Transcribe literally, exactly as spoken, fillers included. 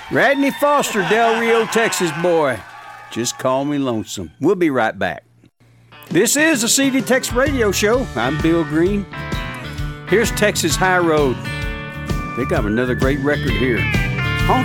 Radney Foster, Del Rio, Texas boy. Just call me lonesome. We'll be right back. This is the C D Tex Radio Show. I'm Bill Green. Here's Texas High Road. They got another great record here.